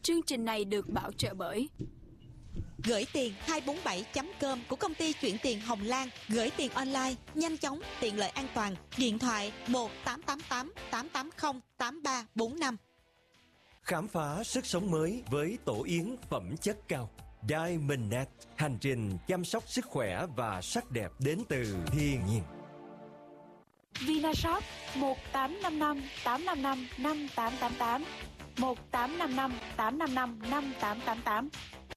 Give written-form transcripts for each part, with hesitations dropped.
Chương trình này được bảo trợ bởi Gửi tiền 247.com của công ty chuyển tiền Hồng Lan. Gửi tiền online, nhanh chóng, tiện lợi, an toàn. Điện thoại 1-888-880-8345. Khám phá sức sống mới với tổ yến phẩm chất cao Diamondnet. Hành trình chăm sóc sức khỏe và sắc đẹp đến từ thiên nhiên. Vinashop 1855-855-5888 1855-855-5888.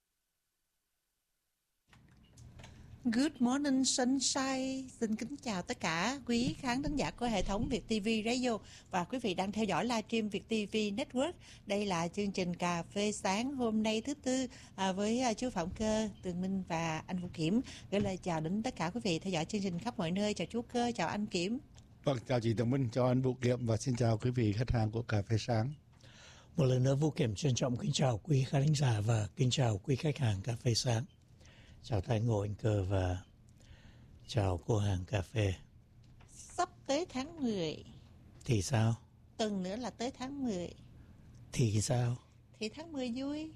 Good morning sunshine. Xin kính chào tất cả quý khán thính giả của hệ thống Việt TV Radio và quý vị đang theo dõi livestream Việt TV Network. Đây là chương trình cà phê sáng hôm nay thứ Tư với chú Phạm Cơ, Tường Minh và anh Vũ Kiểm. Gửi lời chào đến tất cả quý vị theo dõi chương trình khắp mọi nơi. Chào chú Cơ, chào anh Kiểm. Vâng, chào chị Tường Minh, chào anh Vũ Kiểm và xin chào quý vị khách hàng của cà phê sáng. Một lần nữa Vũ Kiểm trân trọng kính chào quý khán thính giả và kính chào quý khách hàng cà phê sáng. Chào Thái Ngô, anh Cơ và chào cô hàng cà phê. Sắp tới tháng 10 thì sao? Tuần nữa là tới tháng 10 thì sao? Thì tháng 10 vui,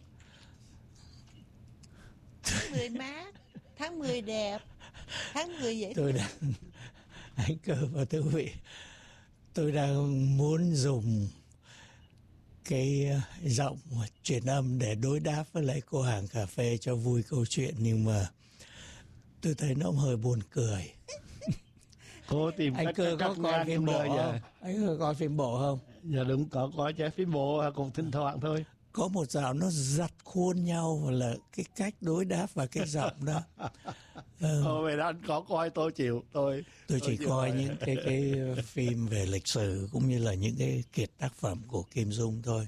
tháng 10 mát, tháng 10 đẹp, tháng 10 dễ tôi đang anh Cơ và thưa quý vị, tôi đang muốn dùng cái giọng truyền âm để đối đáp với lại cô hàng cà phê cho vui câu chuyện, nhưng mà tôi thấy nó hơi buồn cười. Cô tìm anh Cơ có coi phim bộ không? Anh Cơ coi phim bộ không? Dạ đúng, có chứ, phim bộ cũng thỉnh thoảng thôi. Có một dạo nó giặt khuôn nhau là cái cách đối đáp và cái giọng đó. Vậy đó anh có coi, tôi chịu. Tôi chỉ coi những cái phim về lịch sử cũng như là những cái kiệt tác phẩm của Kim Dung thôi.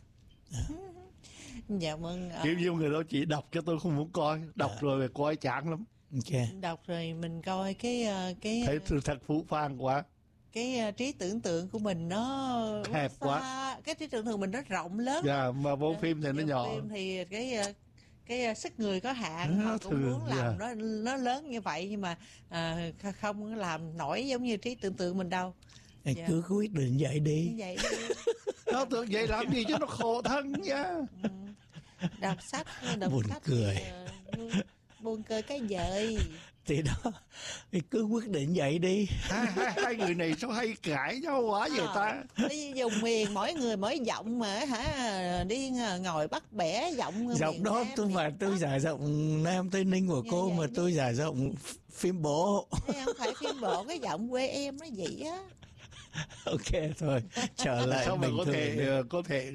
Dạ vâng. Kim Dung người đó chỉ đọc cho tôi không muốn coi, đọc rồi về coi chán lắm. Okay. Đọc rồi mình coi cái thấy thật phũ phàng quá. Cái trí tưởng tượng của mình nó hẹp quá. Cái trí tưởng tượng mình nó rộng lớn. Dạ, mà vô phim thì nó nhỏ. Phim thì cái sức người có hạn, họ cũng muốn làm nó lớn như vậy, nhưng mà không làm nổi giống như trí tưởng tượng mình đâu. Anh cứ quyết định vậy đi. Nó tưởng vậy làm gì chứ nó khổ thân nha. Đọc sách buồn cười. Buồn cười cái gì thì đó, thì cứ quyết định vậy đi. Hai người này sao hay cãi nhau quá vậy ta? Đi dùng miền, mỗi người mỗi giọng mà hả, đi ngồi bắt bẻ giọng đó. Tôi giải giọng Nam Tây Ninh của cô mà tôi giải giọng phim bộ. Không phải phim bộ, cái giọng quê em nó vậy á. Ok thôi, trở lại sao bình thường. Có thể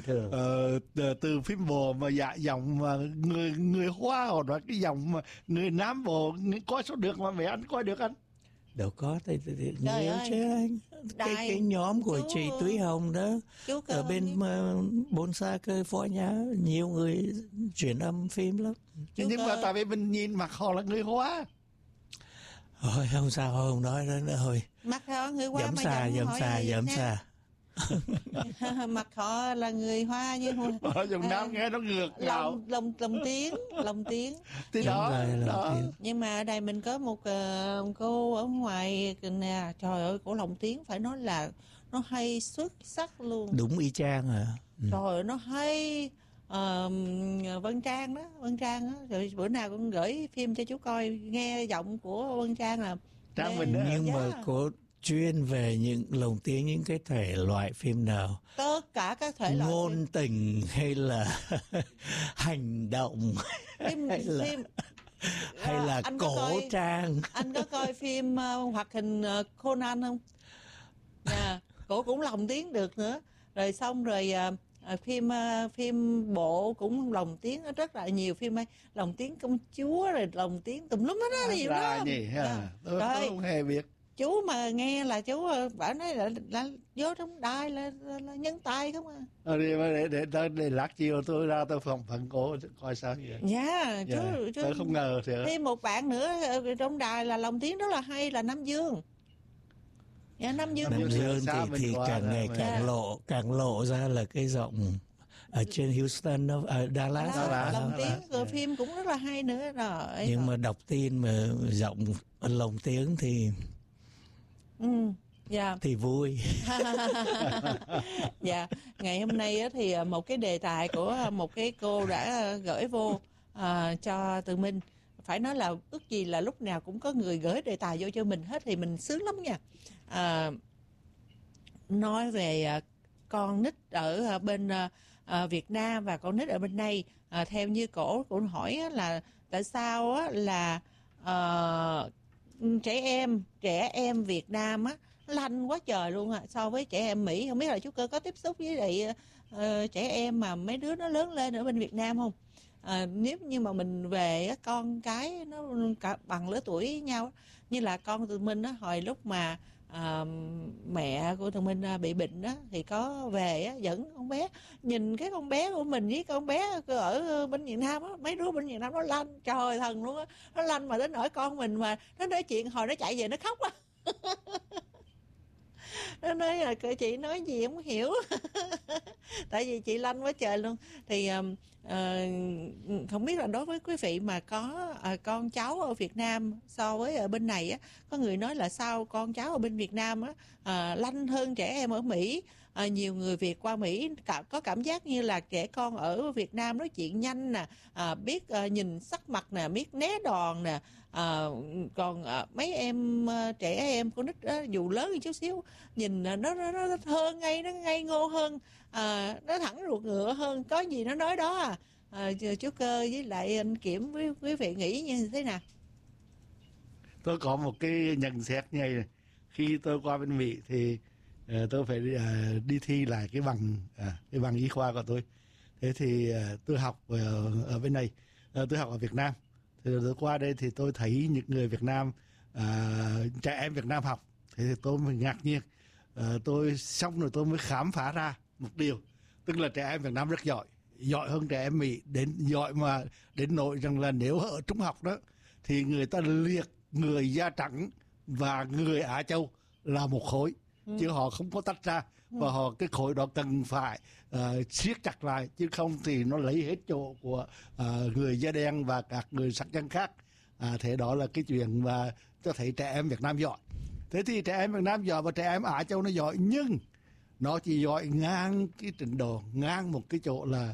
từ phim bộ mà giọng mà người Hoa hoặc là cái giọng mà người Nam bộ coi sao được mà mẹ anh coi được anh? Đâu có, nhiều chứ anh. Cái nhóm của chị Túy Hồng đó ở bên Bonsa Cơ Phó Nhá, nhiều người chuyển âm phim lắm. Nhưng mà tại vì mình nhìn mặt họ là người Hoa. Thôi không sao, không nói nữa thôi. Mặt họ người Hoa dẫm xa. Mặt họ là người Hoa nhưng dùng Nam nghe nó ngược nào. Lòng tiếng. Thì đó. Nhưng mà ở đây mình có một cô ở ngoài nè, trời ơi, cổ lồng tiếng phải nói là nó hay xuất sắc luôn. Đúng y chang à. Trời ơi, nó hay. Vân Trang đó, rồi bữa nào cũng gửi phim cho chú coi, nghe giọng của Vân Trang là nhưng mà cô chuyên về những lồng tiếng, những cái thể loại phim nào? Tất cả các thể loại ngôn tình hay là hành động hay là cổ trang. Anh có coi phim hoạt hình Conan không? Cổ cũng lồng tiếng được nữa. Rồi xong rồi phim bộ cũng lồng tiếng rất là nhiều, phim ấy lồng tiếng công chúa rồi lồng tiếng tùm lum hết đó, nhiều lắm. Tôi không hề biết. Chú mà nghe là chú bảo nói là vô trong đài là nhân tài không à. Để lát chiều tôi ra tôi phỏng vấn cô coi sao vậy. Dạ, chú tôi không ngờ thì thêm một bạn nữa trong đài là lồng tiếng rất là hay là Nam Dương. Dạ, Nam Dương thì càng ngày càng lộ ra là cái giọng ở trên Houston, ở Dallas. Lồng tiếng rồi phim cũng rất là hay nữa rồi. Nhưng mà đọc tin mà giọng lồng tiếng thì Dạ. thì vui. Dạ, ngày hôm nay á, thì một cái đề tài của một cái cô đã gửi vô cho Tường Minh. Phải nói là ước gì là lúc nào cũng có người gửi đề tài vô cho mình hết thì mình sướng lắm nha. Nói về con nít ở bên Việt Nam và con nít ở bên đây. Theo như cổ hỏi á, là tại sao á, là trẻ em Việt Nam á lanh quá trời luôn so với trẻ em Mỹ. Không biết là chú Cơ có tiếp xúc với lại trẻ em mà mấy đứa nó lớn lên ở bên Việt Nam không? Nếu như mà mình về con cái nó cả bằng lứa tuổi với nhau, như là con Tường Minh á, hồi lúc mà mẹ của Tường Minh bị bệnh á, thì có về á, dẫn con bé, nhìn cái con bé của mình với con bé ở bên Việt Nam á, mấy đứa bên Việt Nam nó lanh trời thần luôn á, nó lanh mà đến nỗi con mình mà nó nói chuyện hồi nó chạy về nó khóc á. Nó nói là chị nói gì không hiểu. Tại vì chị lanh quá trời luôn. Thì không biết là đối với quý vị mà có con cháu ở Việt Nam so với ở bên này á, có người nói là sao con cháu ở bên Việt Nam á lanh hơn trẻ em ở Mỹ. Nhiều người Việt qua Mỹ có cảm giác như là trẻ con ở Việt Nam nói chuyện nhanh nè, biết nhìn sắc mặt nè, biết né đòn nè. Còn mấy em trẻ em con nít dù lớn hơn chút xíu nhìn nó thơ ngây, nó ngây ngô hơn, nó thẳng ruột ngựa hơn, có gì nó nói đó chú Cơ với lại anh Kiểm với quý vị nghĩ như thế nào? Tôi có một cái nhận xét như này. Khi tôi qua bên Mỹ thì tôi phải đi thi lại cái bằng y khoa của tôi. Thế thì tôi học ở bên này, tôi học ở Việt Nam. Thì tôi qua đây thì tôi thấy những người Việt Nam, trẻ em Việt Nam học. Thế thì tôi mới ngạc nhiên. Tôi xong rồi tôi mới khám phá ra một điều. Tức là trẻ em Việt Nam rất giỏi. Giỏi hơn trẻ em Mỹ. Giỏi mà đến nỗi rằng là nếu ở trung học đó thì người ta liệt người da trắng và người Á Châu là một khối. Chứ họ không có tách ra. Và cái khối đó cần phải siết chặt lại, chứ không thì nó lấy hết chỗ của người da đen và các người sắc dân khác. Thế đó là cái chuyện mà cho thấy trẻ em Việt Nam giỏi. Thế thì trẻ em Việt Nam giỏi và trẻ em Á Châu nó giỏi, nhưng nó chỉ giỏi ngang cái trình độ, ngang một cái chỗ là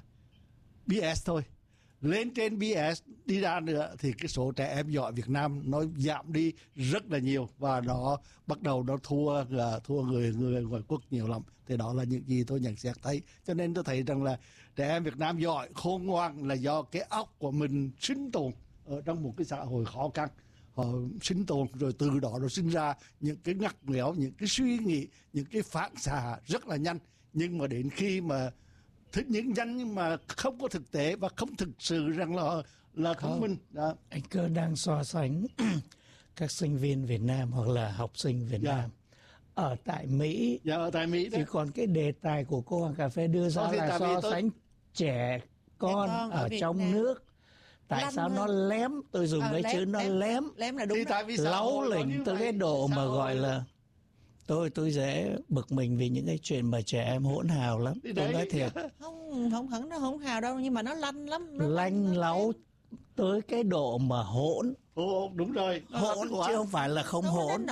BS thôi. Lên trên BS đi ra nữa thì cái số trẻ em giỏi Việt Nam nó giảm đi rất là nhiều, và nó bắt đầu nó thua người ngoại quốc nhiều lắm. Thì đó là những gì tôi nhận xét thấy. Cho nên tôi thấy rằng là trẻ em Việt Nam giỏi, khôn ngoan là do cái óc của mình sinh tồn ở trong một cái xã hội khó khăn. Họ sinh tồn rồi từ đó nó sinh ra những cái ngặt nghèo, những cái suy nghĩ, những cái phản xạ rất là nhanh. Nhưng mà đến khi mà thích những nhanh nhưng mà không có thực tế và không thực sự rằng là thông minh. Đó. Anh Cơ đang so sánh các sinh viên Việt Nam hoặc là học sinh Việt Nam ở tại Mỹ. Dạ, ở tại Mỹ đó. Chứ còn cái đề tài của cô Hoàng Cà Phê đưa ra là so sánh trẻ con ở trong Nam. Nước. Tại sao nó lém? Tôi dùng cái chữ nó lém. Lém là đúng đó. Tại vì Láu lỉnh tới cái độ mà gọi là tôi dễ bực mình vì những cái chuyện mà trẻ em hỗn hào lắm. Tôi nói thiệt. Không hẳn nó hỗn hào đâu, nhưng mà nó lanh lắm. Lanh láu tới cái độ mà hỗn. Đúng rồi. Hỗn chứ không phải là không hỗn.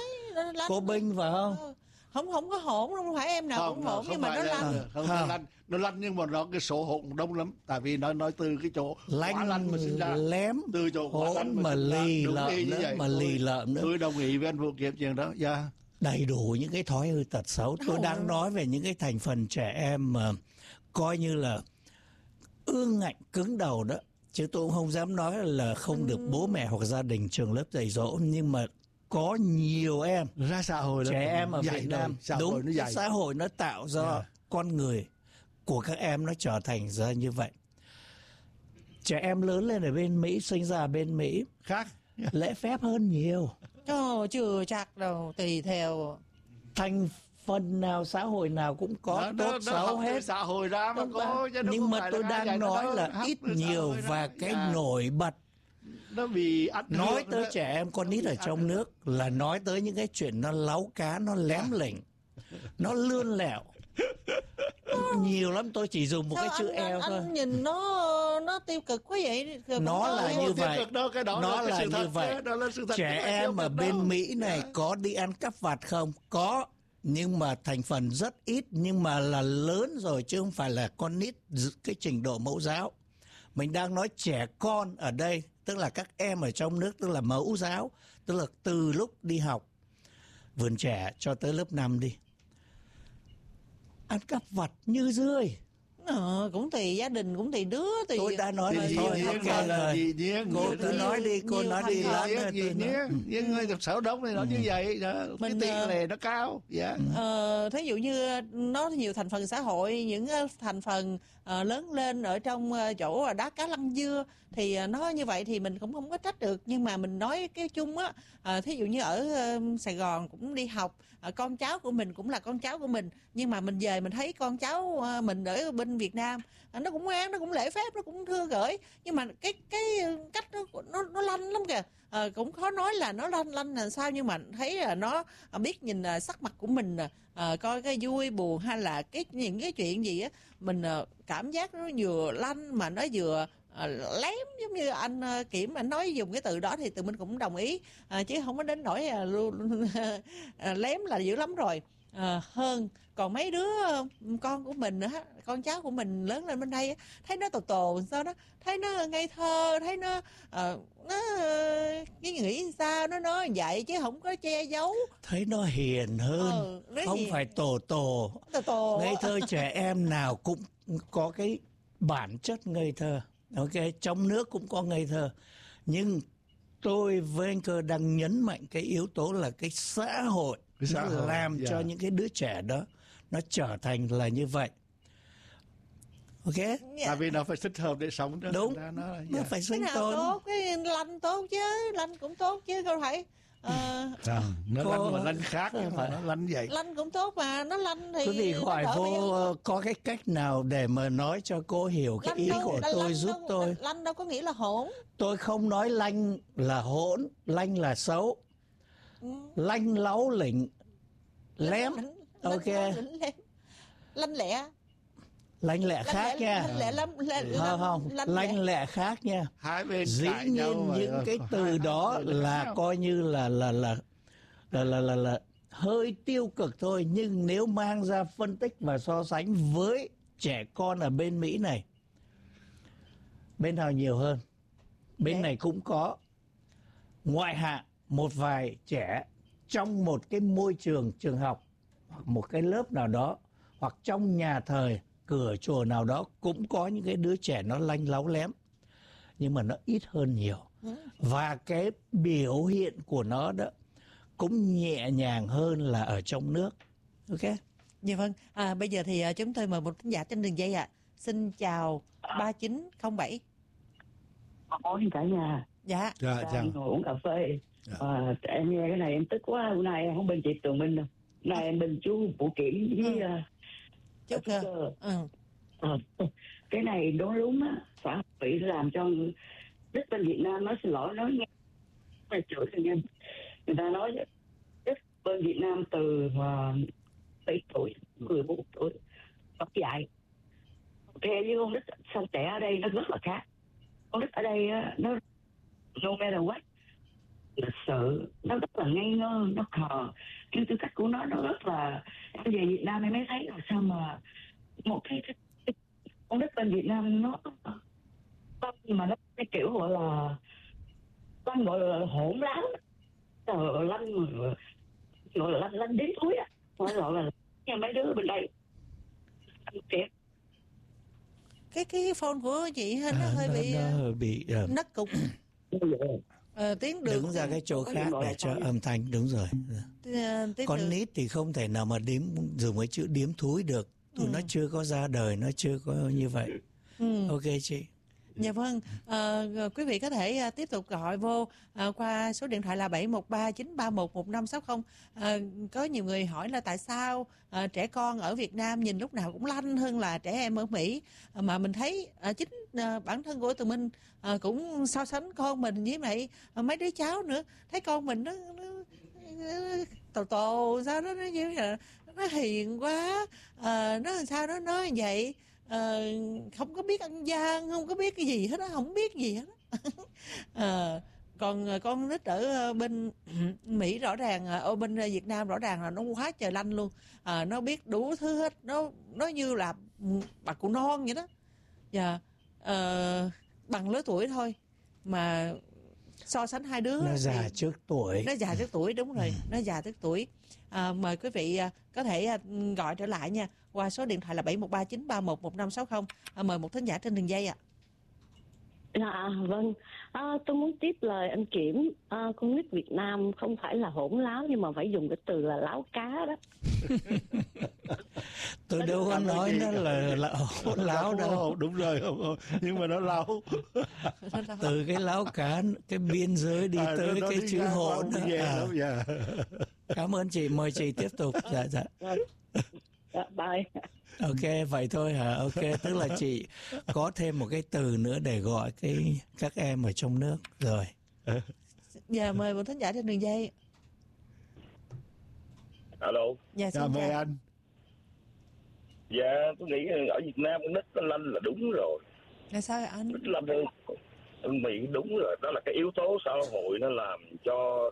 Cô Binh phải không? Không có hỗn, không phải em nào cũng hỗn, nhưng mà nó lanh. Nó lanh nhưng mà nó cái số hỗn đông lắm. Tại vì nó nói từ cái chỗ lanh mà sinh ra, lém, từ chỗ hỗn mà lì lợm nữa, mà lì lợm nữa. Tôi đồng ý với anh Vũ Kiểm chuyện đó. Đầy đủ những cái thói hư tật xấu. Tôi đang nói về những cái thành phần trẻ em mà coi như là ương ngạnh cứng đầu đó. Chứ tôi cũng không dám nói là không được bố mẹ hoặc gia đình trường lớp dạy dỗ. Nhưng mà có nhiều em ra xã hội trẻ em ở Việt Nam, đúng, xã hội nó tạo ra con người của các em nó trở thành ra như vậy. Trẻ em lớn lên ở bên Mỹ, sinh ra ở bên Mỹ khác, lễ phép hơn nhiều. Chưa chắc đâu, tùy theo thành phần nào, xã hội nào cũng có tốt xấu hết. Xã hội ra mà có, nhưng mà tôi đang nói là ít nhiều và cái nổi bật. Nó bị nói tới trẻ em con nít ở trong nước là nói tới những cái chuyện nó láu cá, nó lém lỉnh, nó lươn lẹo. Nhiều lắm, tôi chỉ dùng một cái chữ eo thôi. Anh nhìn nó nó tiêu cực quá vậy? Nó là như vậy. Cái đó Nó là sự thật, như vậy. đó là sự thật. Trẻ em ở bên Mỹ này có đi ăn cắp vặt không? Có, nhưng mà thành phần rất ít, nhưng mà là lớn rồi chứ không phải là con nít cái trình độ mẫu giáo. Mình đang nói trẻ con ở đây, tức là các em ở trong nước, tức là mẫu giáo, tức là từ lúc đi học vườn trẻ cho tới lớp 5 đi. Ăn cắp vặt như rươi. Cũng tùy gia đình, cũng tùy đứa. Tôi đã nói rồi thôi. Cô cứ nói đi, cô nói đi. Những người tập sở đóng thì nó như vậy đó. Cái tỷ lệ nó cao. Thí dụ như nó nhiều thành phần xã hội, những thành phần lớn lên ở trong chỗ đá cá lăng dưa, thì nó như vậy thì mình cũng không có trách được. Nhưng mà mình nói cái chung á, thí dụ như ở Sài Gòn cũng đi học, con cháu của mình cũng là con cháu của mình, nhưng mà mình về mình thấy con cháu mình ở bên Việt Nam nó cũng ngoan, nó cũng lễ phép, nó cũng thưa gửi, nhưng mà cái cách nó lanh lắm kìa. Cũng khó nói là nó lanh là sao, nhưng mà thấy là nó biết nhìn sắc mặt của mình, coi cái vui buồn hay là những cái chuyện gì á, mình cảm giác nó vừa lanh mà nó vừa lém, giống như anh Kiểm anh nói dùng cái từ đó thì tụi mình cũng đồng ý, chứ không có đến nỗi lém là dữ lắm rồi. Hơn còn mấy đứa con của mình nữa, con cháu của mình lớn lên bên đây thấy nó tồ sao đó, thấy nó ngây thơ, thấy nó cái nghĩ sao nó nói vậy chứ không có che giấu, thấy nó hiền hơn, không hiền. Phải tồ ngây thơ. Trẻ em nào cũng có cái bản chất ngây thơ, ok, trong nước cũng có ngây thơ, nhưng tôi với anh Cơ đang nhấn mạnh cái yếu tố là cái xã hội nó làm cho những cái đứa trẻ đó nó trở thành là như vậy, ok? Tại vì nó phải thích hợp để sống đó. Đúng, nó phải sinh tồn. Tốt, cái lanh tốt chứ, lanh cũng tốt chứ, không phải. Nó lanh mà lanh khác, mà nó lanh vậy. Lanh cũng tốt mà, nó lanh thì... Quý vị hỏi vô có cái cách nào để mà nói cho cô hiểu cái ý của tôi, giúp tôi. Lanh đâu có nghĩa là hỗn. Tôi không nói lanh là hỗn, lanh là xấu. Lanh láu lỉnh, lém, ok. Lanh lẹ. Lanh lẹ khác nha. Không, lanh lẹ khác nha. Dĩ nhiên những cái từ đó là coi như là hơi tiêu cực thôi, nhưng nếu mang ra phân tích và so sánh với trẻ con ở bên Mỹ này, bên nào nhiều hơn? Bên này cũng có ngoại hạng một vài trẻ trong một cái môi trường học hoặc một cái lớp nào đó, hoặc trong nhà thờ, cửa chùa nào đó cũng có những cái đứa trẻ nó lanh láu lém, nhưng mà nó ít hơn nhiều. Và cái biểu hiện của nó đó cũng nhẹ nhàng hơn là ở trong nước, ok? Dạ vâng, bây giờ thì chúng tôi mời một thính giả trên đường dây ạ. Xin chào 3907. Ôi cả nhà. Dạ. Ngồi uống cà phê. Em nghe cái này em tức quá. Hôm nay em không bên chị Tường Minh đâu. Hôm nay em bên chú Phụ Kiểm với chú Cơ. Cái này đúng đúng á. Xã hội làm cho đức bên Việt Nam nó xin lỗi, nói nghe phải chửi rồi nha. Người ta nói đức bên Việt Nam từ 7 tuổi 14 tuổi học dạy. Ok, với con đức sao trẻ ở đây nó rất là khác. Con đức ở đây nó no matter what, lịch sự, nó rất là ngây ngơ, nó khờ. Cái tư cách của nó rất là... Em về Việt Nam em mới thấy là sao mà một cái con đức bên Việt Nam nó mà nó cái kiểu gọi là lanh, gọi là hỗn láo, lanh gọi là lanh đến túi á, gọi là như mấy đứa bên đây. Cái phone của chị nó hơi bị nấc cục. Tiếng đường đứng ra cái chỗ khác để cho âm thanh, đúng rồi. Con nít thì không thể nào mà dùng cái chữ điếm thúi được, tụi nó chưa có ra đời, nó chưa có như vậy. Ok chị. Dạ vâng, quý vị có thể tiếp tục gọi vô qua số điện thoại là 713-931-1560. Có nhiều người hỏi là tại sao trẻ con ở Việt Nam nhìn lúc nào cũng lanh hơn là trẻ em ở Mỹ, mà mình thấy chính bản thân của tụi mình cũng so sánh con mình với lại mấy đứa cháu nữa, thấy con mình nó tồ sao đó, nó như là nó hiền quá, nó sao đó nói vậy. không có biết ăn gian, không có biết cái gì hết á, không biết gì hết á. Còn con nít ở bên Mỹ rõ ràng, ở bên Việt Nam rõ ràng là nó quá trời lanh luôn. Nó biết đủ thứ hết, nó như là bà cụ non vậy đó. Và bằng lứa tuổi thôi mà so sánh hai đứa nó già trước tuổi. Nó già trước tuổi, đúng rồi, nó già trước tuổi. Mời quý vị có thể gọi trở lại nha, qua số điện thoại là 7139311560. Mời một thính giả trên đường dây ạ. Vâng, tôi muốn tiếp lời anh Kiểm. Con nít Việt Nam không phải là hỗn láo, nhưng mà phải dùng cái từ là láo cá đó. Tôi đâu có nói nó là hỗn láo đâu. Đúng rồi, nhưng mà nó láo. Từ cái láo cá, cái biên giới đi tới cái chữ hỗn. Cảm ơn chị, mời chị tiếp tục. Dạ. Bye. Ok, vậy thôi hả? Ok, tức là chị có thêm một cái từ nữa để gọi các em ở trong nước rồi. Giờ mời một thính giả trên đường dây. Alo. Dạ, xin mời anh. Dạ, tôi nghĩ ở Việt Nam con nít nó lanh là đúng rồi. Là sao vậy anh? Nít lanh hơn Mỹ đúng rồi, đó là cái yếu tố xã hội nó làm cho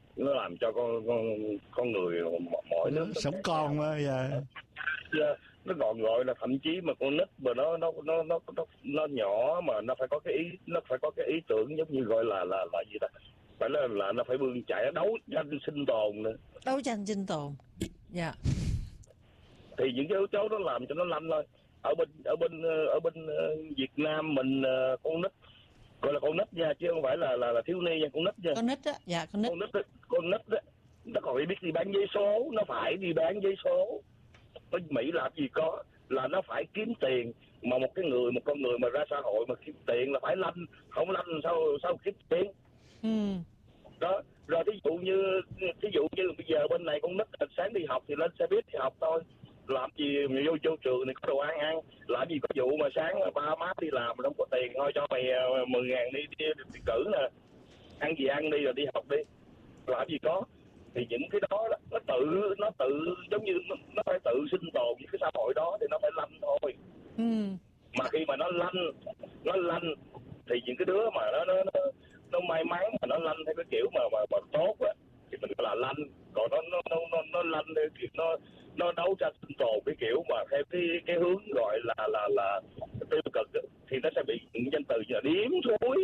con người mọi nước sống con mà. Nó còn gọi là thậm chí mà con nít mà nó nhỏ mà nó phải có cái ý tưởng giống như gọi là gì ta, phải là nó phải bươn chạy đấu tranh sinh tồn nữa. Đấu tranh sinh tồn. Dạ. Thì những cái yếu tố nó làm cho nó lanh thôi. Ở bên Việt Nam mình con nít gọi là con nít nha, chứ không phải là thiếu niên nha, con nít nha. Con nít á, dạ con nít. Con nít á, nó còn phải biết đi bán giấy số, nó phải đi bán giấy số. Ở Mỹ làm gì có, là nó phải kiếm tiền, mà một con người mà ra xã hội mà kiếm tiền là phải lanh, không lanh sao kiếm tiền. Đó, rồi thí dụ như bây giờ bên này con nít sáng đi học thì lên xe buýt thì học thôi, làm gì mà vô trường này có đồ ăn, làm gì có vụ mà sáng ba má đi làm mà không có tiền, thôi cho mày 10.000 đi cử nè, ăn gì ăn đi rồi đi học đi, làm gì có. Thì những cái đó nó tự giống như nó phải tự sinh tồn với cái xã hội đó thì nó phải lanh thôi. Mà khi mà nó lanh thì những cái đứa mà nó may mắn mà nó lanh theo cái kiểu mà tốt á thì mình gọi là lanh. Còn nó lanh theo kiểu nó đấu tranh sinh tồn cái kiểu mà theo cái hướng gọi là tiêu cực thì nó sẽ bị những danh từ như là điếm thúi,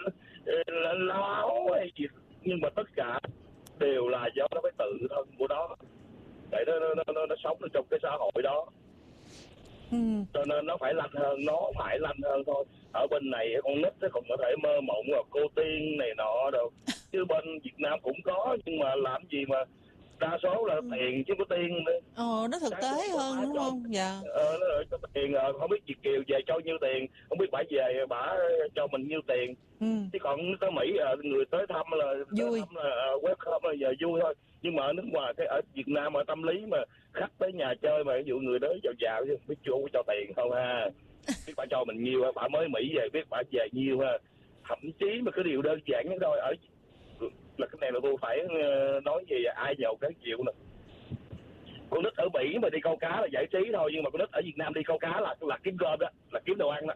láo hay gì. Nhưng mà tất cả đều là do nó phải tự thân của nó để nó sống ở trong cái xã hội đó. Cho nên nó phải lanh hơn, thôi. Ở bên này con nít còn có thể mơ mộng là cô tiên này nọ đâu, chứ bên Việt Nam cũng có, nhưng mà làm gì mà đa số là tiền chứ có tiên nữa. Nó thực tế hơn đúng không? Dạ. Nó cho tiền, không biết Việt kiều về cho nhiêu tiền, không biết bả về bả cho mình nhiêu tiền. Chứ còn tới Mỹ người tới thăm là vui, welcome là giờ vui thôi. Nhưng mà ở nước ngoài, ở Việt Nam ở tâm lý mà khách tới nhà chơi mà ví dụ người đó giàu chứ biết chú cho tiền không ha, biết bả cho mình nhiêu, bả mới Mỹ về biết bả về nhiêu ha. Thậm chí mà cái điều đơn giản nhất thôi, ở là cái này là tôi phải nói gì ai giàu cái chịu nè. Con nít ở Mỹ mà đi câu cá là giải trí thôi, nhưng mà con nít ở Việt Nam đi câu cá là kiếm cơm đó, là kiếm đồ ăn đó.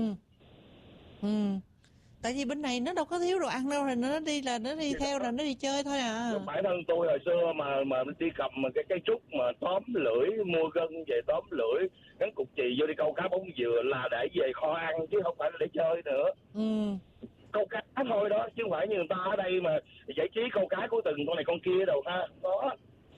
Tại vì bên này nó đâu có thiếu đồ ăn đâu, rồi nó đi theo là nó đi chơi thôi à. Bản thân tôi hồi xưa mà đi cầm cái trúc mà tóm lưỡi, mua gân về tóm lưỡi, gắn cục chì vô đi câu cá bóng dừa là để về kho ăn chứ không phải là để chơi nữa. Câu cá thôi đó, chứ không phải như người ta ở đây mà giải trí câu cá của từng con này con kia đâu ha. Đó.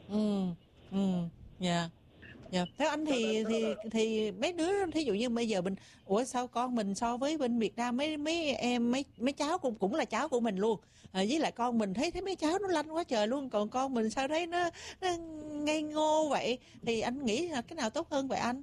Dạ. Dạ. Theo anh thì mấy đứa thí dụ như bây giờ mình, sao con mình so với bên Việt Nam mấy cháu cũng là cháu của mình luôn, với lại con mình thấy mấy cháu nó lanh quá trời luôn, còn con mình sao thấy nó ngây ngô vậy, thì anh nghĩ là cái nào tốt hơn vậy anh?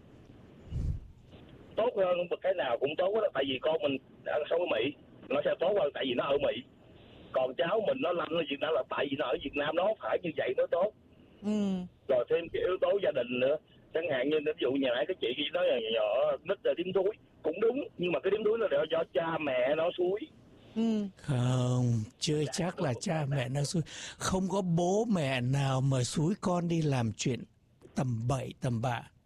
Tốt hơn cái nào cũng tốt đó, tại vì con mình ăn sống ở Mỹ nó sẽ tốt hơn tại vì nó ở Mỹ, còn cháu mình nó lanh ở Việt Nam là tại vì nó ở Việt Nam, nó phải như vậy nó tốt. Rồi thêm cái yếu tố gia đình nữa, chẳng hạn như ví dụ nhà nãy cái chị nói là nhỏ nít là điếm đuối cũng đúng, nhưng mà cái điếm đuối nó là do cha mẹ nó xúi. Không, chưa chắc là cha mẹ nó xúi. Không có bố mẹ nào mà xúi con đi làm chuyện tầm bậy tầm bạ.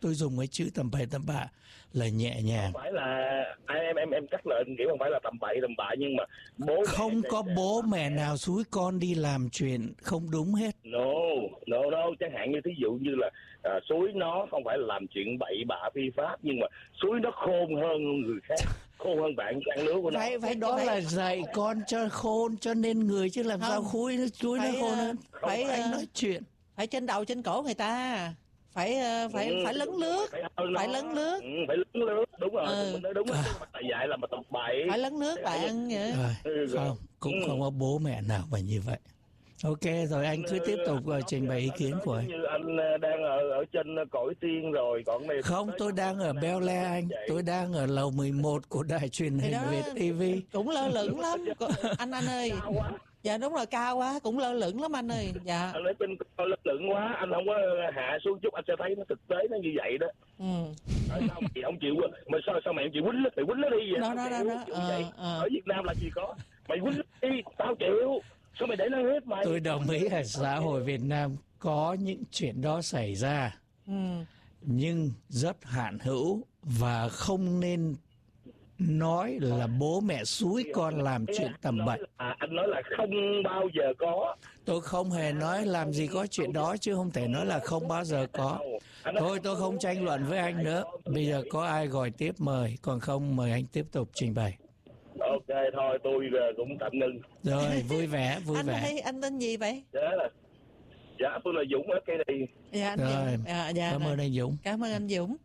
tôi dùng cái chữ tầm bậy tầm bạ là nhẹ nhàng. Không phải là em cắt lời em nghĩ không phải là tầm bậy tầm bạ, nhưng mà bố không có bố mẹ nào xúi con đi làm chuyện không đúng hết. No, chẳng hạn như thí dụ như là xúi nó không phải là làm chuyện bậy bạ phi pháp, nhưng mà xúi nó khôn hơn người khác, khôn hơn bạn trang lứa của nó. Phải đó là dạy con cho khôn cho nên người, chứ làm sao xúi nó khôn hơn. Phải nói chuyện, phải trên đầu trên cổ người ta, phải lấn lướt, phải lấn lướt, đúng rồi, đúng rồi. Tại dạy là mà tầm bậy, phải lấn lướt bạn vậy. Không, cũng không có bố mẹ nào mà như vậy. Ok rồi, anh cứ tiếp tục trình bày ý kiến của anh. Như anh đang ở trên cõi tiên rồi, còn này không, tôi đang ở Bel Air anh, tôi đang ở lầu 11 của đài truyền hình Việt TV. Cũng lơ lửng lắm anh ơi. Dạ đúng rồi, cao quá, cũng lơ lửng lắm anh ơi. Dạ. Anh lấy bên lơ lửng quá, anh không có hạ xuống chút anh sẽ thấy nó thực tế nó như vậy đó. Sao thì ông chịu mà sao mày chịu quýnh nó đi vậy? Đó. Ở Việt Nam là gì có, mày quýnh nó đi, tao chịu. Sao mày để nó hết mày? Tôi đồng ý là xã hội Việt Nam có những chuyện đó xảy ra, nhưng rất hạn hữu và không nên nói là bố mẹ xúi con làm chuyện tầm bậy. Anh nói là không bao giờ có. Tôi không hề nói làm gì có chuyện đó, chứ không thể nói là không bao giờ có. Thôi tôi không tranh luận với anh nữa. Bây giờ có ai gọi tiếp mời, còn không mời anh tiếp tục trình bày. Ok thôi, tôi cũng tạm ngưng. Rồi, vui vẻ. Anh tên gì vậy? Dạ tôi là Dũng ở cây đi. Dạ anh Dũng. Cảm ơn anh Dũng. Cảm ơn anh Dũng.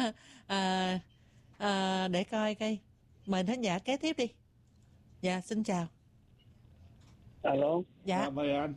Để coi cây. Mời thính giả kế tiếp đi. Dạ xin chào. Alo. Dạ. Mời anh.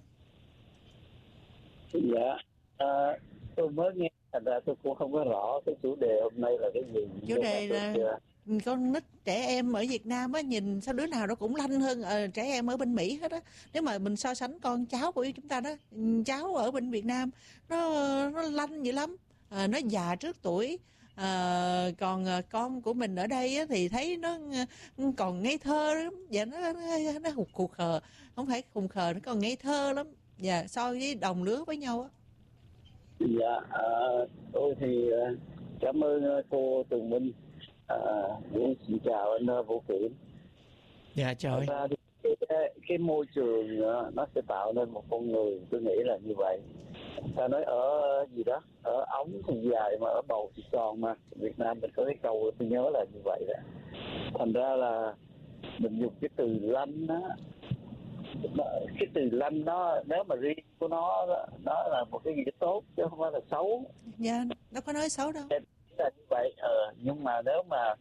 Dạ. Tôi mới nghe, thành ra tôi cũng không có rõ cái chủ đề hôm nay là cái gì. Chủ đề là con nít trẻ em ở Việt Nam á, nhìn sao đứa nào nó cũng lanh hơn trẻ em ở bên Mỹ hết á. Nếu mà mình so sánh con cháu của chúng ta đó, cháu ở bên Việt Nam nó lanh dữ lắm, nó già trước tuổi. Còn con của mình ở đây á, thì thấy nó còn ngây thơ lắm. Dạ nó khùng khờ, không phải khùng khờ, nó còn ngây thơ lắm. Dạ, so với đồng lứa với nhau á. Dạ, tôi thì cảm ơn cô Tường Minh. Xin chào anh Vũ Kiểm. Dạ chào anh. Cái môi trường nó sẽ tạo nên một con người, tôi nghĩ là như vậy. Ta nói ở gì đó, ở ống thì dài mà ở bầu thì tròn mà. Việt Nam mình có cái câu tôi nhớ là như vậy đó. Thành ra là mình dùng cái từ lanh đó, cái từ lanh đó nếu mà riêng của nó là một cái gì tốt chứ không phải là xấu. Dạ, đâu có nói xấu đâu. Là như vậy. Nhưng mà nếu mà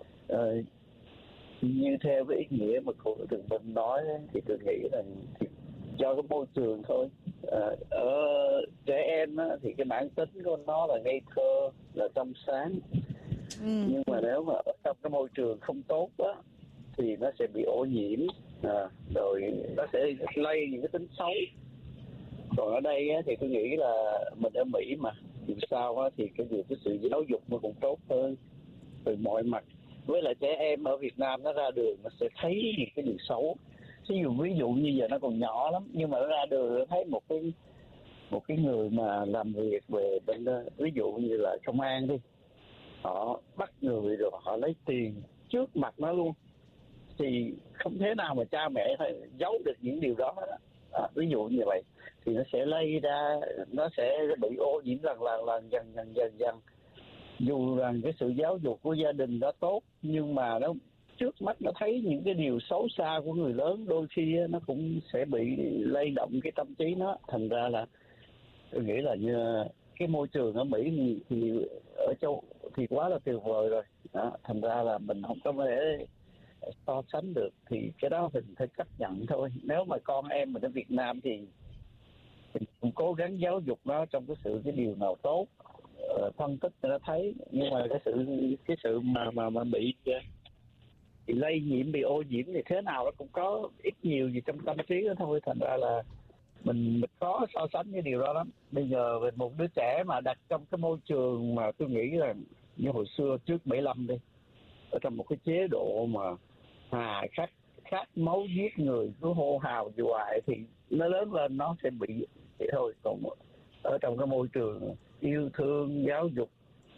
như theo cái ý nghĩa mà cô Tường Minh nói thì tôi nghĩ là do cái môi trường thôi. Ở trẻ em á, thì cái bản tính của nó là ngây thơ, là trong sáng. Nhưng mà nếu mà ở trong cái môi trường không tốt á thì nó sẽ bị ô nhiễm, rồi nó sẽ lây những cái tính xấu. Còn ở đây á, thì tôi nghĩ là mình ở Mỹ mà dù sao á, thì cái sự giáo dục nó cũng tốt hơn từ mọi mặt. Với lại trẻ em ở Việt Nam nó ra đường nó sẽ thấy những cái điều xấu. Ví dụ như giờ nó còn nhỏ lắm, nhưng mà nó ra đường nó thấy một cái người mà làm việc về bên ví dụ như là công an đi, họ bắt người rồi họ lấy tiền trước mặt nó luôn, thì không thể nào mà cha mẹ phải giấu được những điều đó. Ví dụ như vậy thì nó sẽ lây ra, nó sẽ bị ô nhiễm lần dần. Dù rằng cái sự giáo dục của gia đình đã tốt, nhưng mà nó trước mắt nó thấy những cái điều xấu xa của người lớn, đôi khi nó cũng sẽ bị lay động cái tâm trí nó. Thành ra là tôi nghĩ là như cái môi trường ở Mỹ thì ở châu thì quá là tuyệt vời rồi. Thành ra là mình không có thể so sánh được, thì cái đó mình phải chấp nhận thôi. Nếu mà con em mình ở Việt Nam thì mình cũng cố gắng giáo dục nó trong cái điều nào tốt, phân tích cho nó thấy. Nhưng mà cái sự mà bị lây nhiễm, bị ô nhiễm thì thế nào nó cũng có ít nhiều gì trong tâm trí đó thôi. Thành ra là mình có so sánh cái điều đó lắm. Bây giờ về một đứa trẻ mà đặt trong cái môi trường mà tôi nghĩ là như hồi xưa trước 75 đi, ở trong một cái chế độ mà khát máu giết người, cứ hô hào hoài, thì nó lớn lên nó sẽ bị vậy thôi. Còn ở trong cái môi trường yêu thương, giáo dục,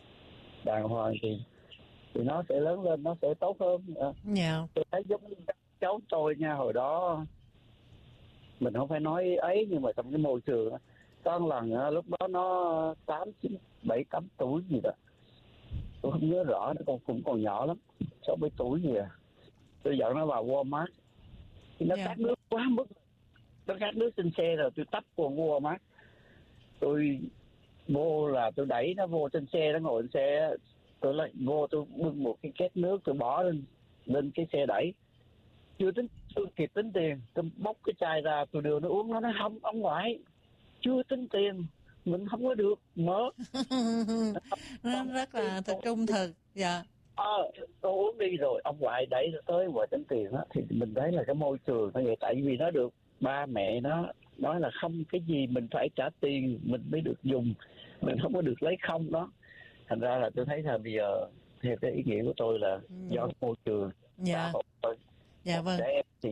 đàng hoàng thì nó sẽ lớn lên, nó sẽ tốt hơn. Dạ. Tôi thấy giống cháu tôi nha, hồi đó mình không phải nói ấy, nhưng mà trong cái môi trường có một lần lúc đó nó 7-8 tuổi gì đó, tôi không nhớ rõ, nó cũng còn nhỏ lắm, 6-7 tuổi gì à. Tôi dẫn nó vào Walmart thì nó khát nước quá mức, nó khát nước trên xe rồi, tôi tấp qua Walmart, tôi vô là tôi đẩy nó vô trên xe, nó ngồi trên xe, tôi lại vô tôi bưng một cái két nước, tôi bỏ lên cái xe đẩy, chưa tôi kịp tính tiền, tôi bóc cái chai ra tôi đưa nó uống, nó nói không ông ngoại chưa tính tiền mình không có được mở. Nó rất là thật trung thực. Dạ. Tôi uống đi rồi ông ngoại đẩy tới ngoài tính tiền đó, thì mình thấy là cái môi trường như vậy, tại vì nó được ba mẹ nó nói là không, cái gì mình phải trả tiền mình mới được dùng, mình không có được lấy không đó. Thành ra là tôi thấy là bây giờ theo cái ý nghĩa của tôi là do môi trường. Dạ. Dạ vâng.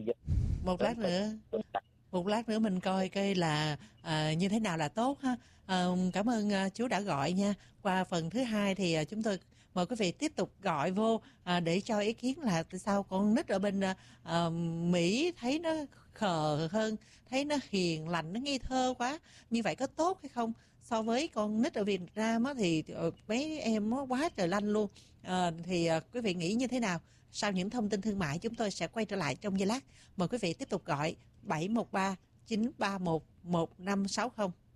Một lát nữa mình coi là như thế nào là tốt ha. Cảm ơn chú đã gọi nha. Qua phần thứ hai thì chúng tôi mời quý vị tiếp tục gọi vô để cho ý kiến là tại sao con nít ở bên Mỹ thấy nó khờ hơn, thấy nó hiền lành, nó ngây thơ quá. Như vậy có tốt hay không? So với con nít ở Việt Nam thì mấy em nó quá trời lanh luôn. Thì quý vị nghĩ như thế nào? Sau những thông tin thương mại chúng tôi sẽ quay trở lại trong giây lát. Mời quý vị tiếp tục gọi 713 931 1560.